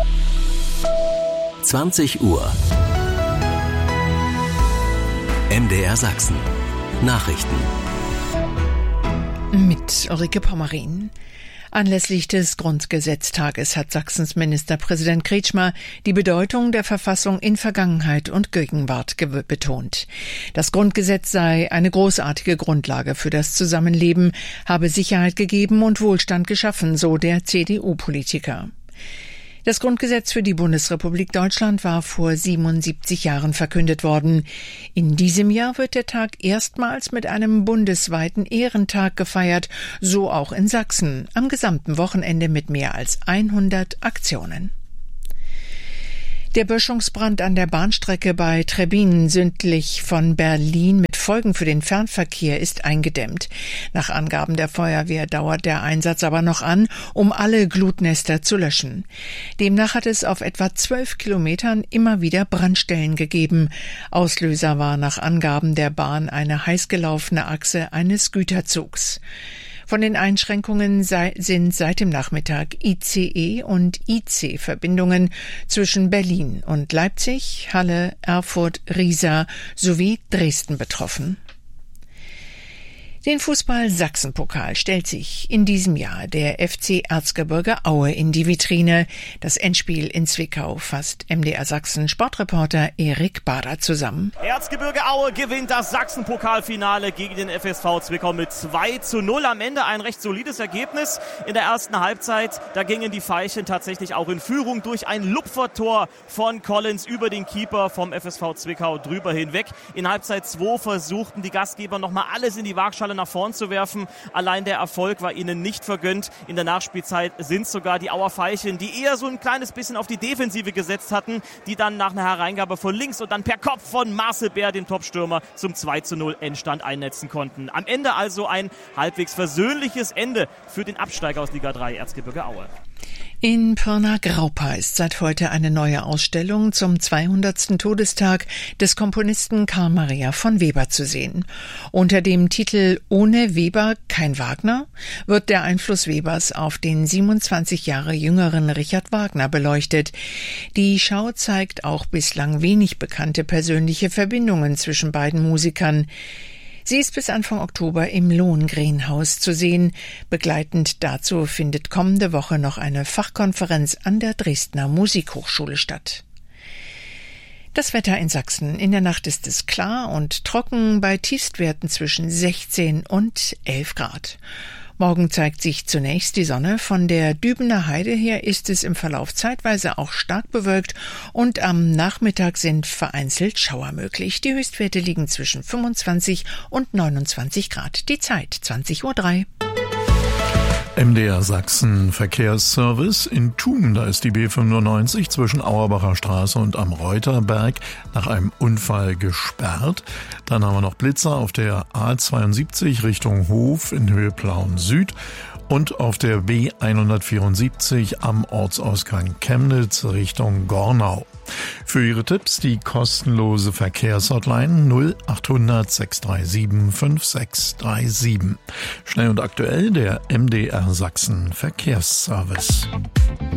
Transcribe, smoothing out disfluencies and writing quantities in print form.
20 Uhr. MDR Sachsen. Nachrichten. Mit Ulrike Pommerin. Anlässlich des Grundgesetztages hat Sachsens Ministerpräsident Kretschmer die Bedeutung der Verfassung in Vergangenheit und Gegenwart betont. Das Grundgesetz sei eine großartige Grundlage für das Zusammenleben, habe Sicherheit gegeben und Wohlstand geschaffen, so der CDU-Politiker. Das Grundgesetz für die Bundesrepublik Deutschland war vor 77 Jahren verkündet worden. In diesem Jahr wird der Tag erstmals mit einem bundesweiten Ehrentag gefeiert, so auch in Sachsen, am gesamten Wochenende mit mehr als 100 Aktionen. Der Böschungsbrand an der Bahnstrecke bei Trebbin südlich von Berlin mit Folgen für den Fernverkehr ist eingedämmt. Nach Angaben der Feuerwehr dauert der Einsatz aber noch an, um alle Glutnester zu löschen. Demnach hat es auf etwa 12 Kilometern immer wieder Brandstellen gegeben. Auslöser war nach Angaben der Bahn eine heiß gelaufene Achse eines Güterzugs. Von den Einschränkungen sind seit dem Nachmittag ICE und IC-Verbindungen zwischen Berlin und Leipzig, Halle, Erfurt, Riesa sowie Dresden betroffen. Den Fußball-Sachsen-Pokal stellt sich in diesem Jahr der FC Erzgebirge Aue in die Vitrine. Das Endspiel in Zwickau fasst MDR Sachsen Sportreporter Erik Bader zusammen. Erzgebirge Aue gewinnt das Sachsen-Pokalfinale gegen den FSV Zwickau mit 2:0. Am Ende ein recht solides Ergebnis. In der ersten Halbzeit, da gingen die Veilchen tatsächlich auch in Führung durch ein Lupfertor von Collins über den Keeper vom FSV Zwickau drüber hinweg. In Halbzeit 2 versuchten die Gastgeber nochmal alles in die Waagschale nach vorn zu werfen. Allein der Erfolg war ihnen nicht vergönnt. In der Nachspielzeit sind sogar die Auer Veilchen, die eher so ein kleines bisschen auf die Defensive gesetzt hatten, die dann nach einer Hereingabe von links und dann per Kopf von Marcel Bär, dem Topstürmer, zum 2:0 Endstand einnetzen konnten. Am Ende also ein halbwegs versöhnliches Ende für den Absteiger aus Liga 3 Erzgebirge Aue. In Pirna-Graupa ist seit heute eine neue Ausstellung zum 200. Todestag des Komponisten Karl Maria von Weber zu sehen. Unter dem Titel »Ohne Weber kein Wagner« wird der Einfluss Webers auf den 27 Jahre jüngeren Richard Wagner beleuchtet. Die Schau zeigt auch bislang wenig bekannte persönliche Verbindungen zwischen beiden Musikern. Sie ist bis Anfang Oktober im Lohengrinhaus zu sehen. Begleitend dazu findet kommende Woche noch eine Fachkonferenz an der Dresdner Musikhochschule statt. Das Wetter in Sachsen. In der Nacht ist es klar und trocken bei Tiefstwerten zwischen 16 und 11 Grad. Morgen zeigt sich zunächst die Sonne. Von der Dübener Heide her ist es im Verlauf zeitweise auch stark bewölkt und am Nachmittag sind vereinzelt Schauer möglich. Die Höchstwerte liegen zwischen 25 und 29 Grad. Die Zeit 20:03 Uhr. MDR Sachsen Verkehrsservice in Thun, da ist die B95 zwischen Auerbacher Straße und am Reuterberg nach einem Unfall gesperrt. Dann haben wir noch Blitzer auf der A72 Richtung Hof in Höhe Plauen Süd und auf der B174 am Ortsausgang Chemnitz Richtung Gornau. Für Ihre Tipps die kostenlose Verkehrshotline 0800 637 5637. Schnell und aktuell der MDR Sachsen Verkehrsservice.